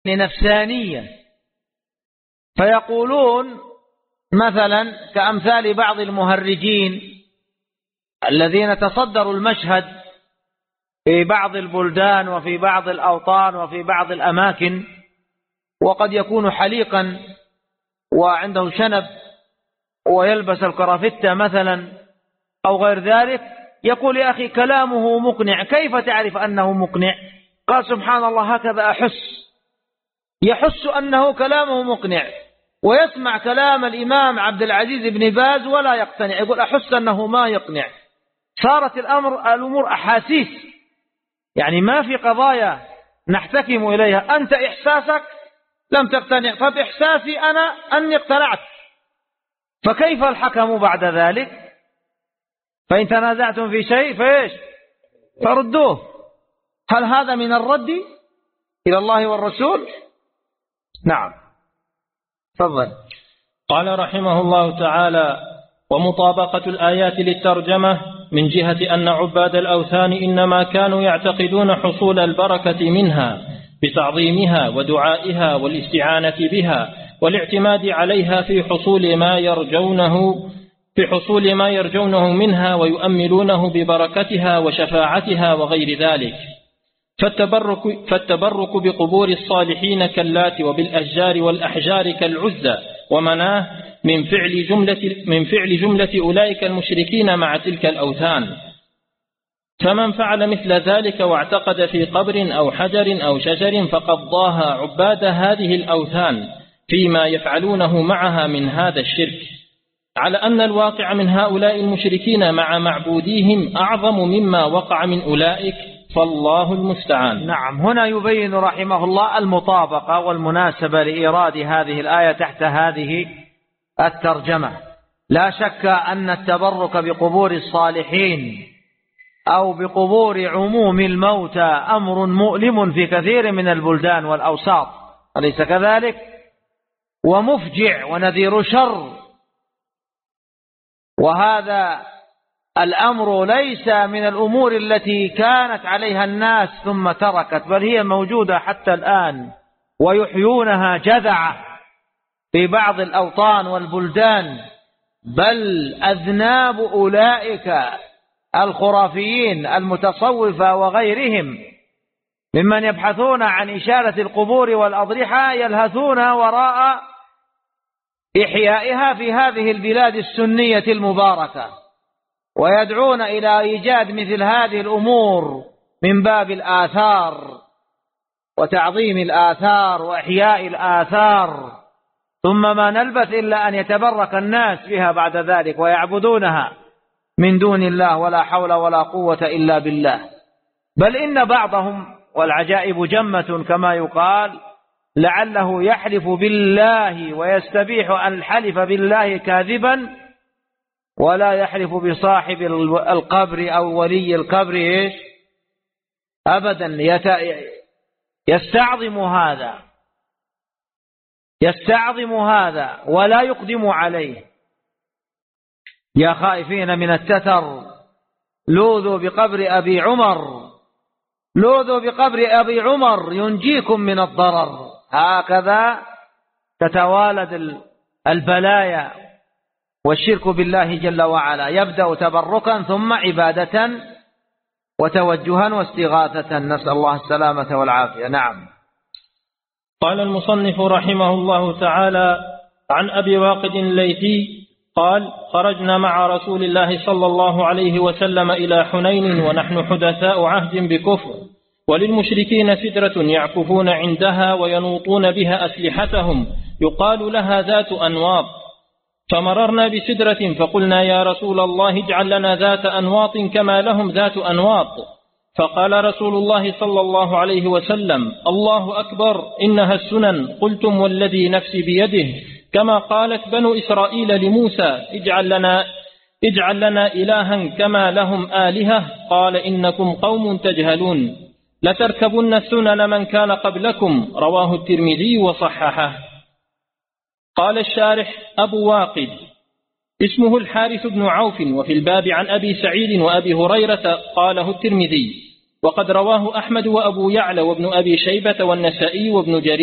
نفسانية، فيقولون مثلا كأمثال بعض المهرجين الذين تصدروا المشهد في بعض البلدان وفي بعض الأوطان وفي بعض الأماكن، وقد يكون حليقا وعنده شنب ويلبس الكرافتة مثلا أو غير ذلك، يقول يا أخي كلامه مقنع. كيف تعرف أنه مقنع؟ قال سبحان الله هكذا يحس أنه كلامه مقنع، ويسمع كلام الإمام عبد العزيز بن باز ولا يقتنع، يقول أحس أنه ما يقنع. صارت الأمور أحاسيس، يعني ما في قضايا نحتكم إليها. أنت إحساسك لم تقتنع، طب إحساسي أنا أني اقتنعت، فكيف الحكم بعد ذلك؟ فإن تنازعتم في شيء فإيش؟ فردوه. هل هذا من الرد إلى الله والرسول؟ نعم، تفضل. قال رحمه الله تعالى: ومطابقة الآيات للترجمة من جهة أن عباد الأوثان إنما كانوا يعتقدون حصول البركة منها بتعظيمها ودعائها والاستعانة بها والاعتماد عليها في حصول ما يرجونه منها ويؤملونه ببركتها وشفاعتها وغير ذلك. فالتبرك بقبور الصالحين كاللات وبالأشجار والأحجار كالعزى ومناه من فعل جملة أولئك المشركين مع تلك الأوثان. فمن فعل مثل ذلك واعتقد في قبر أو حجر أو شجر فقد ضاهى عباد هذه الأوثان فيما يفعلونه معها من هذا الشرك، على أن الواقع من هؤلاء المشركين مع معبوديهم أعظم مما وقع من أولئك، فالله المستعان. نعم، هنا يبين رحمه الله المطابقة والمناسبة لإيراد هذه الآية تحت هذه الترجمة. لا شك أن التبرك بقبور الصالحين أو بقبور عموم الموتى أمر مؤلم في كثير من البلدان والأوساط، أليس كذلك؟ ومفجع ونذير شر. وهذا الأمر ليس من الأمور التي كانت عليها الناس ثم تركت، بل هي موجودة حتى الآن، ويحيونها جذعة في بعض الأوطان والبلدان. بل أذناب أولئك الخرافيين المتصوفة وغيرهم ممن يبحثون عن إشارة القبور والأضرحة يلهثون وراء إحيائها في هذه البلاد السنية المباركة، ويدعون إلى إيجاد مثل هذه الأمور من باب الآثار وتعظيم الآثار وإحياء الآثار، ثم ما نلبث إلا أن يتبرك الناس بها بعد ذلك ويعبدونها من دون الله، ولا حول ولا قوة إلا بالله. بل إن بعضهم، والعجائب جمة كما يقال، لعله يحلف بالله ويستبيح أن الحلف بالله كاذبا ولا يحلف بصاحب القبر أو ولي القبر أبدا، يستعظم هذا ولا يقدم عليه. يا خائفين من التتر لوذوا بقبر أبي عمر ينجيكم من الضرر. هكذا تتوالد البلايا والشرك بالله جل وعلا، يبدأ تبركا ثم عبادة وتوجها واستغاثة، نسأل الله السلامة والعافية. نعم. قال المصنف رحمه الله تعالى: عن أبي واقد الليثي قال: خرجنا مع رسول الله صلى الله عليه وسلم إلى حنين ونحن حدثاء عهد بكفر، وللمشركين سدرة يعكفون عندها وينوطون بها أسلحتهم يقال لها ذات أنواط، فمررنا بسدرة فقلنا: يا رسول الله اجعل لنا ذات أنواط كما لهم ذات أنواط. فقال رسول الله صلى الله عليه وسلم: الله أكبر، إنها السنن. قلتم والذي نفسي بيده، كما قالت بنو إسرائيل لموسى: اجعل لنا إلها كما لهم آلهة. قال: إنكم قوم تجهلون، لتركبن سنن من كان قبلكم. رواه الترمذي وصححه. قال الشارح: أبو واقد اسمه الحارث بن عوف، وفي الباب عن أبي سعيد وأبي هريرة. قاله الترمذي، وقد رواه أحمد وأبو يعلى وابن أبي شيبة والنسائي وابن جرير.